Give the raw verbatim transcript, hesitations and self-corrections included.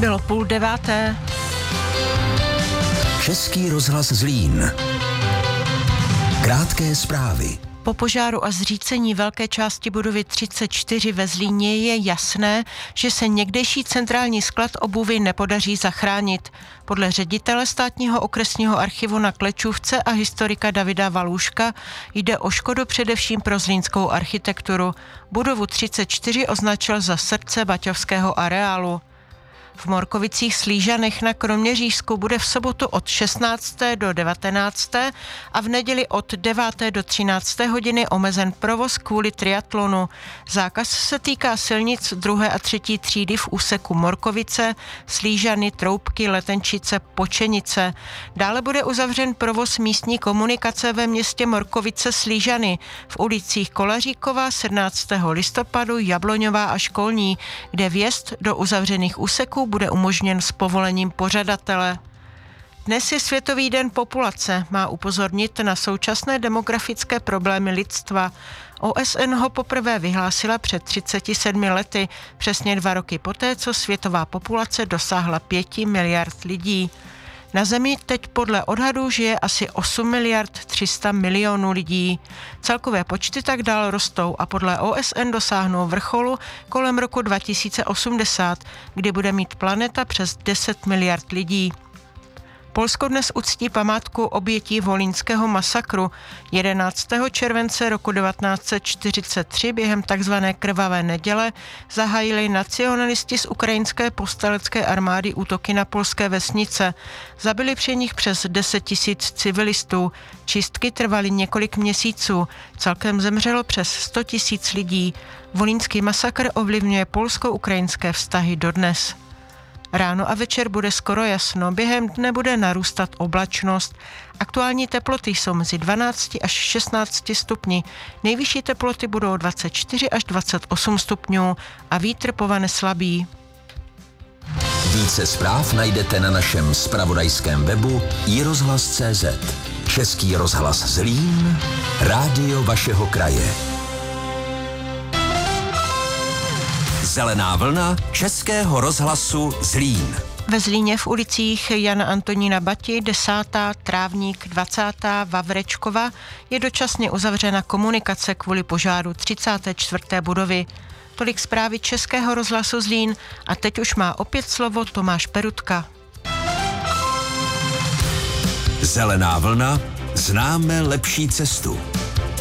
Bylo půl deváté. Český rozhlas Zlín. Krátké zprávy. Po požáru a zřícení velké části budovy třicet čtyři ve Zlíně je jasné, že se někdejší centrální sklad obuvi nepodaří zachránit. Podle ředitele státního okresního archivu na Klečůvce a historika Davida Valůška jde o škodu především pro zlínskou architekturu. Budovu třicet čtyři označil za srdce baťovského areálu. V Morkovicích Slížanech na Kroměřížsku bude v sobotu od šestnácté do devatenácté a v neděli od deváté do třinácté hodiny omezen provoz kvůli triatlonu. Zákaz se týká silnic druhé a třetí třídy v úseku Morkovice, Slížany, Troubky, Letenčice, Počenice. Dále bude uzavřen provoz místní komunikace ve městě Morkovice Slížany v ulicích Kolaříková sedmnáctého listopadu, Jabloňová a Školní, kde vjezd do uzavřených úseků bude umožněn s povolením pořadatele. Dnes je Světový den populace, má upozornit na současné demografické problémy lidstva. O S N ho poprvé vyhlásila před třiceti sedmi lety, přesně dva roky poté, co světová populace dosáhla pěti miliard lidí. Na Zemi teď podle odhadů žije asi osm miliard tři sta milionů lidí. Celkové počty tak dál rostou a podle O S N dosáhnou vrcholu kolem roku dva tisíce osmdesát, kdy bude mít planeta přes deset miliard lidí. Polsko dnes uctí památku obětí volynského masakru. jedenáctého července roku devatenáct set čtyřicet tři během tzv. Krvavé neděle zahájili nacionalisti z ukrajinské povstalecké armády útoky na polské vesnice. Zabili při nich přes deset tisíc civilistů. Čistky trvaly několik měsíců. Celkem zemřelo přes sto tisíc lidí. Volynský masakr ovlivňuje polsko-ukrajinské vztahy dodnes. Ráno a večer bude skoro jasno, během dne bude narůstat oblačnost. Aktuální teploty jsou mezi dvanácti až šestnácti stupni. Nejvyšší teploty budou dvacet čtyři až dvacet osm stupňů a vítr povane slabý. Více zpráv najdete na našem zpravodajském webu i rozhlas tečka cé zet. Český rozhlas Zlín, rádio vašeho kraje. Zelená vlna Českého rozhlasu Zlín. Ve Zlíně v ulicích Jana Antonína Bati, desátá, Trávník, dvacátá, Vavrečkova je dočasně uzavřena komunikace kvůli požáru třicáté čtvrté budovy. Tolik zprávy Českého rozhlasu Zlín a teď už má opět slovo Tomáš Perutka. Zelená vlna, známe lepší cestu.